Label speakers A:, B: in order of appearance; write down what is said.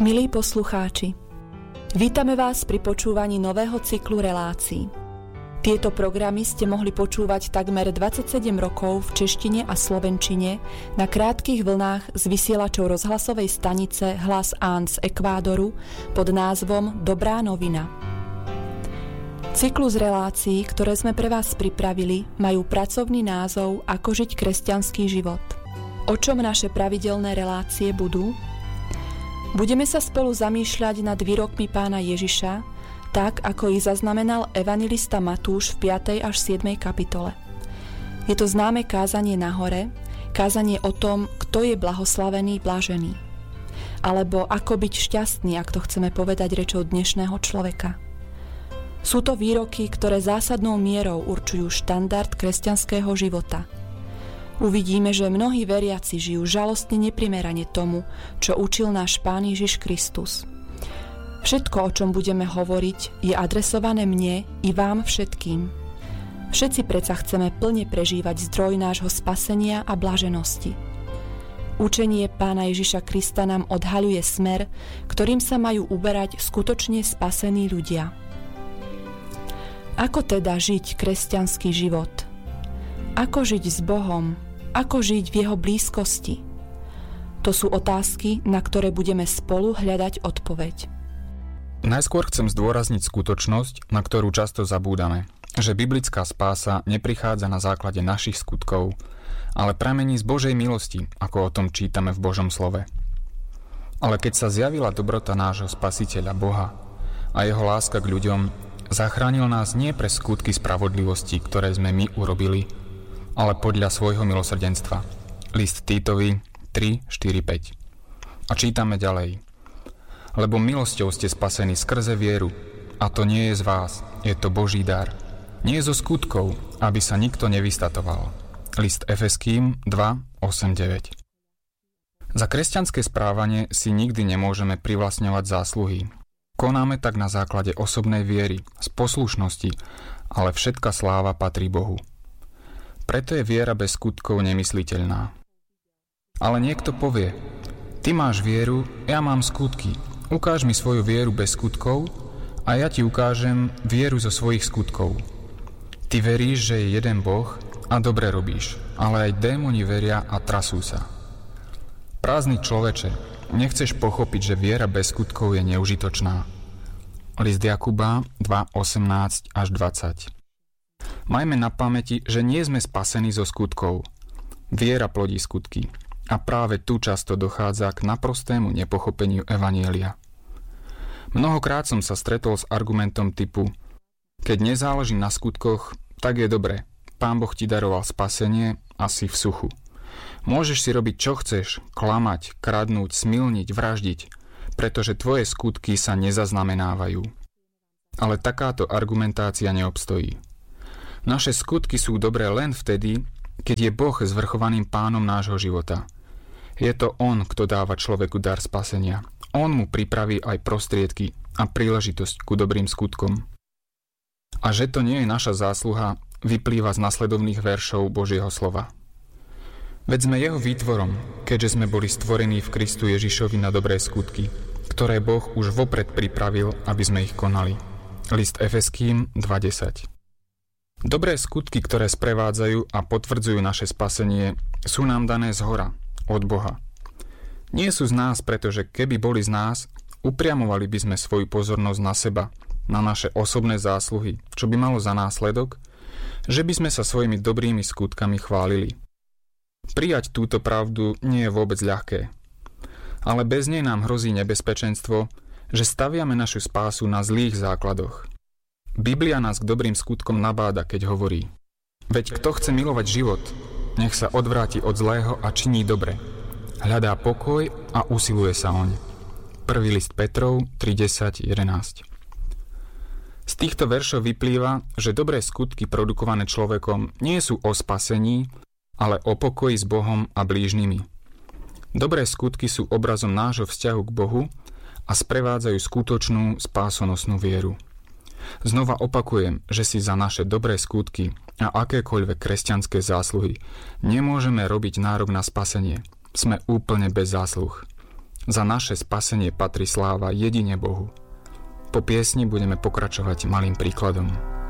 A: Milí poslucháči, vítame vás pri počúvaní nového cyklu relácií. Tieto programy ste mohli počúvať takmer 27 rokov v češtine a slovenčine na krátkych vlnách z vysielačov rozhlasovej stanice Hlas Án z Ekvádoru pod názvom Dobrá novina. Cyklus relácií, ktoré sme pre vás pripravili, majú pracovný názov Ako žiť kresťanský život. O čom naše pravidelné relácie budú? Budeme sa spolu zamýšľať nad výrokmi Pána Ježiša, tak ako ich zaznamenal evanjelista Matúš v 5. až 7. kapitole. Je to známe kázanie na hore, kázanie o tom, kto je blahoslavený, blažený. Alebo ako byť šťastný, ak to chceme povedať rečou dnešného človeka. Sú to výroky, ktoré zásadnou mierou určujú štandard kresťanského života. Uvidíme, že mnohí veriaci žijú žalostne neprimerane tomu, čo učil náš Pán Ježiš Kristus. Všetko, o čom budeme hovoriť, je adresované mne i vám všetkým. Všetci predsa chceme plne prežívať zdroj nášho spasenia a blaženosti. Učenie Pána Ježiša Krista nám odhaľuje smer, ktorým sa majú uberať skutočne spasení ľudia. Ako teda žiť kresťanský život? Ako žiť s Bohom? Ako žiť v jeho blízkosti? To sú otázky, na ktoré budeme spolu hľadať odpoveď.
B: Najskôr chcem zdôrazniť skutočnosť, na ktorú často zabúdame, že biblická spása neprichádza na základe našich skutkov, ale pramení z Božej milosti, ako o tom čítame v Božom slove. Ale keď sa zjavila dobrota nášho Spasiteľa Boha a jeho láska k ľuďom, zachránil nás nie pre skutky spravodlivosti, ktoré sme my urobili, ale podľa svojho milosrdenstva. List Týtovi 3, 4, 5. A čítame ďalej. Lebo milosťou ste spasení skrze vieru, a to nie je z vás, je to Boží dar. Nie je zo skutkov, aby sa nikto nevystatoval. List Efeským 2, 8, 9. Za kresťanské správanie si nikdy nemôžeme privlastňovať zásluhy. Konáme tak na základe osobnej viery, z poslušnosti, ale všetka sláva patrí Bohu. Preto je viera bez skutkov nemysliteľná. Ale niekto povie, ty máš vieru, ja mám skutky. Ukáž mi svoju vieru bez skutkov a ja ti ukážem vieru zo svojich skutkov. Ty veríš, že je jeden Boh a dobre robíš, ale aj démoni veria a trasú sa. Prázdny človeče, nechceš pochopiť, že viera bez skutkov je neužitočná. List Jakuba 2, 18 až 20. Majme na pamäti, že nie sme spasení zo skutkov. Viera plodí skutky. A práve tu často dochádza k naprostému nepochopeniu evanjelia. Mnohokrát som sa stretol s argumentom typu keď nezáleží na skutkoch, tak je dobre. Pán Boh ti daroval spasenie a si v suchu. Môžeš si robiť čo chceš, klamať, kradnúť, smilniť, vraždiť, pretože tvoje skutky sa nezaznamenávajú. Ale takáto argumentácia neobstojí. Naše skutky sú dobré len vtedy, keď je Boh zvrchovaným pánom nášho života. Je to On, kto dáva človeku dar spasenia. On mu pripraví aj prostriedky a príležitosť ku dobrým skutkom. A že to nie je naša zásluha, vyplýva z nasledovných veršov Božieho slova. Veď sme jeho výtvorom, keďže sme boli stvorení v Kristu Ježišovi na dobré skutky, ktoré Boh už vopred pripravil, aby sme ich konali. List Efeským 2.10. Dobré skutky, ktoré sprevádzajú a potvrdzujú naše spasenie, sú nám dané zhora, od Boha. Nie sú z nás, pretože keby boli z nás, upriamovali by sme svoju pozornosť na seba, na naše osobné zásluhy, čo by malo za následok, že by sme sa svojimi dobrými skutkami chválili. Prijať túto pravdu nie je vôbec ľahké. Ale bez nej nám hrozí nebezpečenstvo, že staviame našu spásu na zlých základoch. Biblia nás k dobrým skutkom nabáda, keď hovorí: veď kto chce milovať život, nech sa odvráti od zlého a činí dobre. Hľadá pokoj a usiluje sa oň. 1. list Petrov 3.10.11. Z týchto veršov vyplýva, že dobré skutky produkované človekom nie sú o spasení, ale o pokoji s Bohom a blížnymi. Dobré skutky sú obrazom nášho vzťahu k Bohu a sprevádzajú skutočnú spásonosnú vieru. Znova opakujem, že si za naše dobré skutky a akékoľvek kresťanské zásluhy nemôžeme robiť nárok na spasenie. Sme úplne bez zásluh. Za naše spasenie patrí sláva jedine Bohu. Po piesni budeme pokračovať malým príkladom.